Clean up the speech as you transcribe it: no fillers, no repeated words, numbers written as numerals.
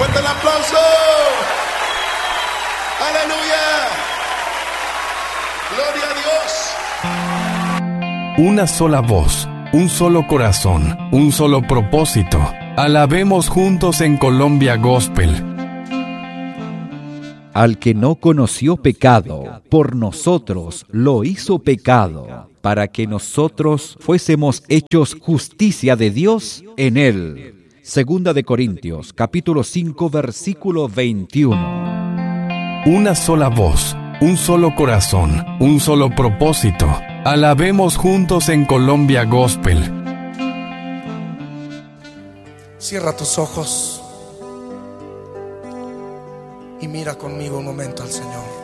Fuerte el aplauso. Aleluya. Gloria a Dios. Una sola voz, un solo corazón, un solo propósito. Alabemos juntos en Colombia Gospel. Al que no conoció pecado, por nosotros lo hizo pecado, para que nosotros fuésemos hechos justicia de Dios en él. Segunda de Corintios, capítulo 5, versículo 21. Una sola voz, un solo corazón, un solo propósito. Alabemos juntos en Colombia Gospel. Cierra tus ojos y mira conmigo un momento al Señor.